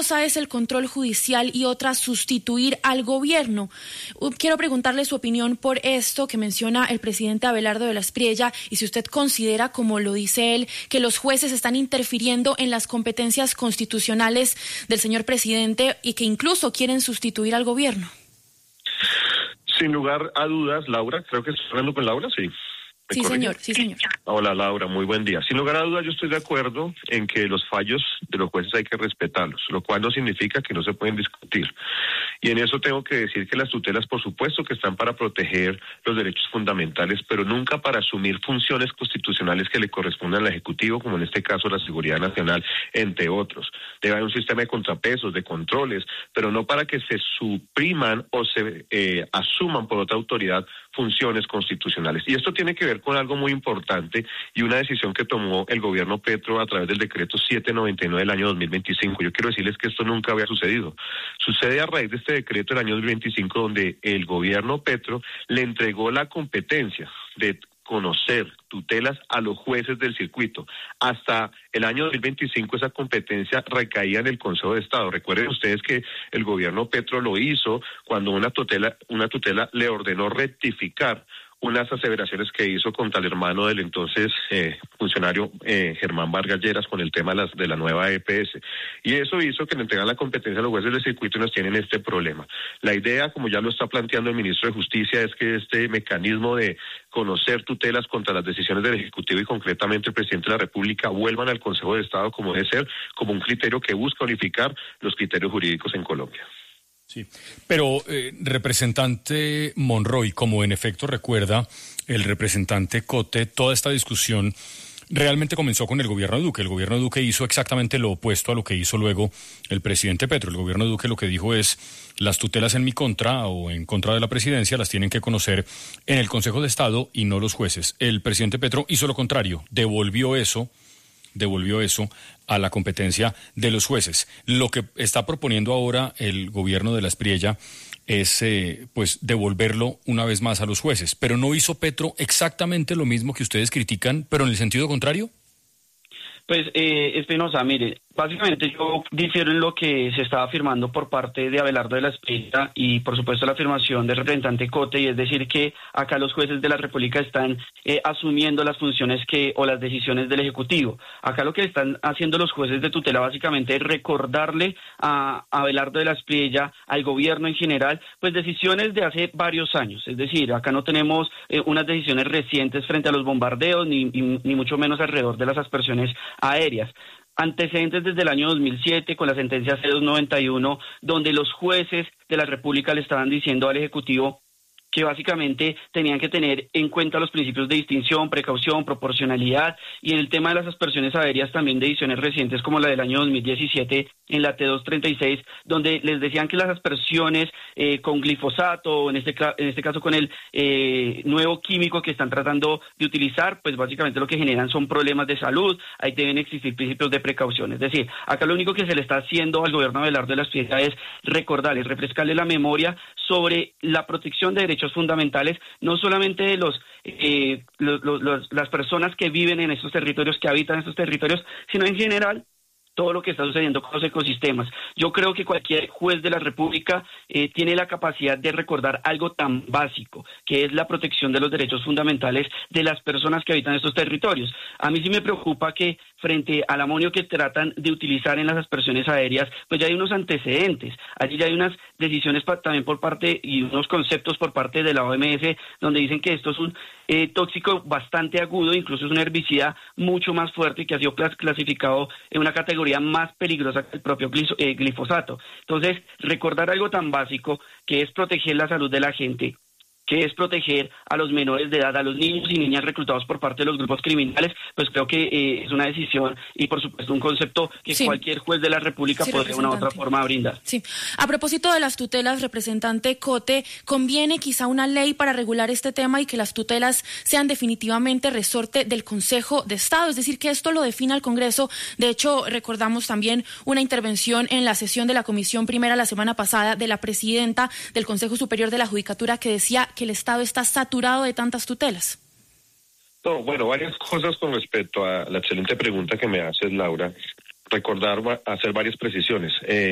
cosa es el control judicial y otra sustituir al gobierno. Quiero preguntarle su opinión por esto que menciona el presidente Abelardo de la Espriella y si usted considera, como lo dice él, que los jueces están interfiriendo en las competencias constitucionales del señor presidente y que incluso quieren sustituir al gobierno. Sin lugar a dudas, Laura, creo que estoy hablando con Laura, sí. Sí, señor, sí, señor. Hola, Laura, muy buen día. Sin lugar a dudas, yo estoy de acuerdo en que los fallos de los jueces hay que respetarlos, lo cual no significa que no se pueden discutir. Y en eso tengo que decir que las tutelas, por supuesto, que están para proteger los derechos fundamentales, pero nunca para asumir funciones constitucionales que le correspondan al Ejecutivo, como en este caso la seguridad nacional, entre otros. Debe haber un sistema de contrapesos, de controles, pero no para que se supriman o se asuman por otra autoridad funciones constitucionales. Y esto tiene que ver con algo muy importante y una decisión que tomó el gobierno Petro a través del decreto 799 del año 2025. Yo quiero decirles que esto nunca había sucedido. Sucede a raíz de este decreto del año 2025, donde el gobierno Petro le entregó la competencia de conocer tutelas a los jueces del circuito. Hasta el año 2025 esa competencia recaía en el Consejo de Estado. Recuerden ustedes que el gobierno Petro lo hizo cuando una tutela le ordenó rectificar unas aseveraciones que hizo contra el hermano del entonces funcionario Germán Vargas Lleras con el tema de la nueva EPS. Y eso hizo que le entregan la competencia a los jueces del circuito y nos tienen este problema. La idea, como ya lo está planteando el ministro de Justicia, es que este mecanismo de conocer tutelas contra las decisiones del Ejecutivo y concretamente el presidente de la República vuelvan al Consejo de Estado como debe ser, como un criterio que busca unificar los criterios jurídicos en Colombia. Sí, pero representante Monroy, como en efecto recuerda el representante Cote, toda esta discusión realmente comenzó con el gobierno de Duque. El gobierno de Duque hizo exactamente lo opuesto a lo que hizo luego el presidente Petro. El gobierno de Duque lo que dijo es: las tutelas en mi contra o en contra de la presidencia las tienen que conocer en el Consejo de Estado y no los jueces. El presidente Petro hizo lo contrario, devolvió eso a la competencia de los jueces. Lo que está proponiendo ahora el gobierno de la Espriella es pues devolverlo una vez más a los jueces. ¿Pero no hizo Petro exactamente lo mismo que ustedes critican, pero en el sentido contrario? Pues, Espinosa, mire, básicamente yo difiero en lo que se estaba afirmando por parte de Abelardo de la Espriella y por supuesto la afirmación del representante Cote, y es decir que acá los jueces de la República están asumiendo las funciones o las decisiones del Ejecutivo. Acá lo que están haciendo los jueces de tutela básicamente es recordarle a Abelardo de la Espriella, al gobierno en general, pues decisiones de hace varios años. Es decir, acá no tenemos unas decisiones recientes frente a los bombardeos ni mucho menos alrededor de las aspersiones aéreas. Antecedentes desde el año 2007 con la sentencia C291, donde los jueces de la República le estaban diciendo al Ejecutivo que básicamente tenían que tener en cuenta los principios de distinción, precaución, proporcionalidad, y en el tema de las aspersiones aéreas también de decisiones recientes como la del año 2017 en la T236, donde les decían que las aspersiones con glifosato, en este caso con el nuevo químico que están tratando de utilizar, pues básicamente lo que generan son problemas de salud, ahí deben existir principios de precaución. Es decir, acá lo único que se le está haciendo al gobierno de Abelardo de la Espriella es recordarles, refrescarle la memoria sobre la protección de derechos fundamentales, no solamente de las personas que viven en estos territorios, que habitan estos territorios, sino en general todo lo que está sucediendo con los ecosistemas. Yo creo que cualquier juez de la República tiene la capacidad de recordar algo tan básico, que es la protección de los derechos fundamentales de las personas que habitan estos territorios. A mí sí me preocupa que frente al amonio que tratan de utilizar en las aspersiones aéreas, pues ya hay unos antecedentes. Allí ya hay unas decisiones también por parte y unos conceptos por parte de la OMS, donde dicen que esto es un tóxico bastante agudo, incluso es un herbicida mucho más fuerte y que ha sido clasificado en una categoría más peligrosa que el propio glifosato. Entonces, recordar algo tan básico que es proteger la salud de la gente, que es proteger a los menores de edad, a los niños y niñas reclutados por parte de los grupos criminales, pues creo que es una decisión y por supuesto un concepto que cualquier juez de la República podría de una u otra forma brindar. Sí. A propósito de las tutelas, representante Cote, ¿conviene quizá una ley para regular este tema y que las tutelas sean definitivamente resorte del Consejo de Estado? Es decir, que esto lo defina el Congreso. De hecho, recordamos también una intervención en la sesión de la Comisión Primera la semana pasada de la presidenta del Consejo Superior de la Judicatura que decía que el Estado está saturado de tantas tutelas. No, bueno, varias cosas con respecto a la excelente pregunta que me haces, Laura. Hacer varias precisiones.